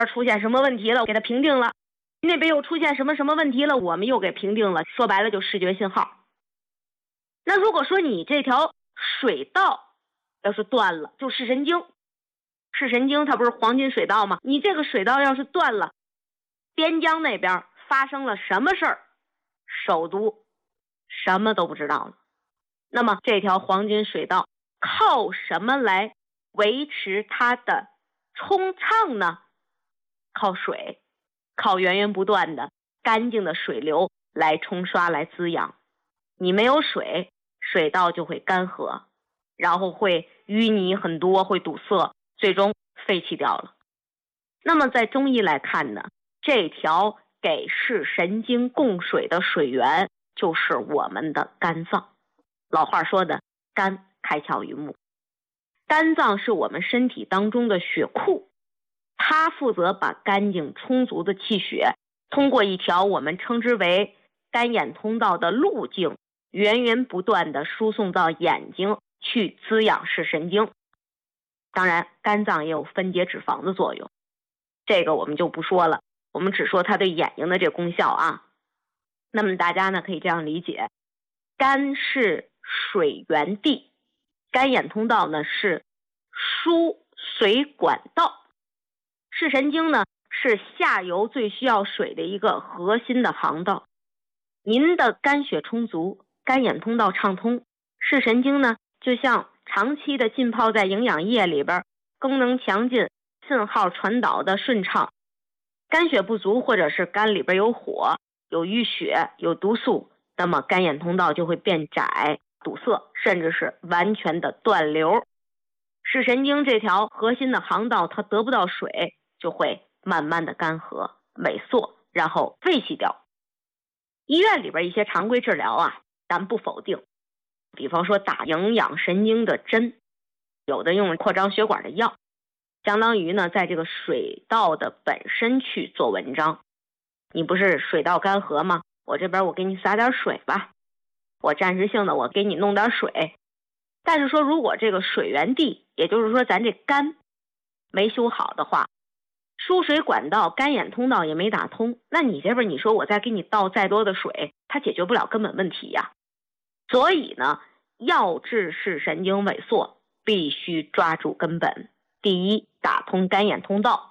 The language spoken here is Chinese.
出现什么问题了，给它评定了，那边又出现什么问题了，我们又给评定了，说白了就视觉信号。那如果说你这条水道要是断了，就视神经，视神经它不是黄金水道吗？你这个水道要是断了，边疆那边发生了什么事儿，首都什么都不知道了。那么这条黄金水道靠什么来维持它的通畅呢？靠水，靠源源不断的干净的水流来冲刷来滋养。你没有水，水道就会干涸，然后会淤泥很多，会堵塞，最终废弃掉了。那么在中医来看呢，这条给视神经供水的水源就是我们的肝脏。老话说的，肝开窍于目，肝脏是我们身体当中的血库，它负责把干净充足的气血通过一条我们称之为肝眼通道的路径，源源不断的输送到眼睛去滋养视神经。当然肝脏也有分解脂肪的作用，这个我们就不说了，我们只说它对眼睛的这功效啊。那么大家呢可以这样理解，肝是水源地，肝眼通道呢是输水管道，视神经呢是下游最需要水的一个核心的航道。您的肝血充足，肝眼通道畅通，视神经呢就像长期的浸泡在营养液里边，功能强劲，信号传导的顺畅。肝血不足，或者是肝里边有火，有淤血，有毒素，那么肝眼通道就会变窄，堵塞，甚至是完全的断流。视神经这条核心的航道它得不到水，就会慢慢的干涸萎缩，然后废弃掉。医院里边一些常规治疗啊，咱不否定，比方说打营养神经的针，有的用扩张血管的药，相当于呢在这个水道的本身去做文章。你不是水道干涸吗？我这边我给你撒点水吧，我暂时性的我给你弄点水。但是说如果这个水源地，也就是说咱这肝没修好的话，输水管道肝眼通道也没打通，那你这边你说我再给你倒再多的水，它解决不了根本问题呀。所以呢，要治视神经萎缩，必须抓住根本。第一，打通肝眼通道；